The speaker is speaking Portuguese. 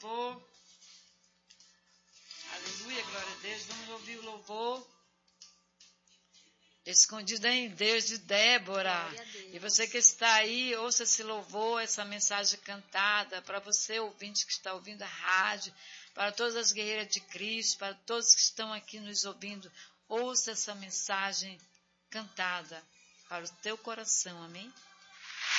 louvor. Aleluia, glória a Deus. Vamos ouvir o louvor. Escondida em Deus, de Débora. E você que está aí, ouça esse louvor, essa mensagem cantada. Para você, ouvinte que está ouvindo a rádio, para todas as guerreiras de Cristo, para todos que estão aqui nos ouvindo, ouça essa mensagem cantada para o teu coração, amém?